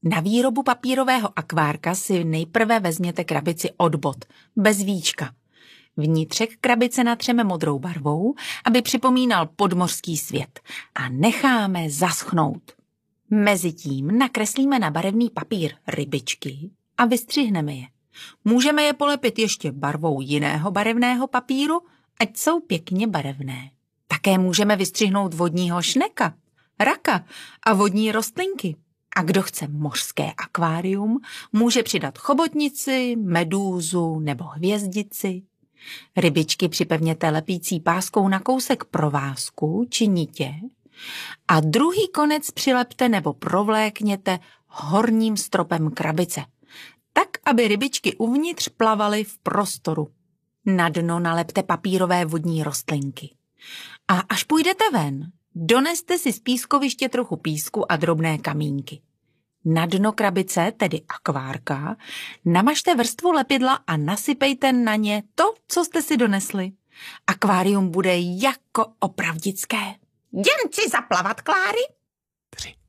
Na výrobu papírového akvárka si nejprve vezměte krabici od bod, bez víčka. Vnitřek krabice natřeme modrou barvou, aby připomínal podmořský svět a necháme zaschnout. Mezitím nakreslíme na barevný papír rybičky a vystřihneme je. Můžeme je polepit ještě barvou jiného barevného papíru, ať jsou pěkně barevné. Také můžeme vystřihnout vodního šneka, raka a vodní rostlinky. A kdo chce mořské akvárium, může přidat chobotnici, medúzu nebo hvězdici. Rybičky připevněte lepící páskou na kousek provázku či nitě a druhý konec přilepte nebo provlékněte horním stropem krabice, tak, aby rybičky uvnitř plavaly v prostoru. Na dno nalepte papírové vodní rostlinky. A až půjdete ven, doneste si z pískoviště trochu písku a drobné kamínky. Na dno krabice, tedy akvárka, namažte vrstvu lepidla a nasypejte na ně to, co jste si donesli. Akvárium bude jako opravdické. Jen chci zaplavat, Kláry?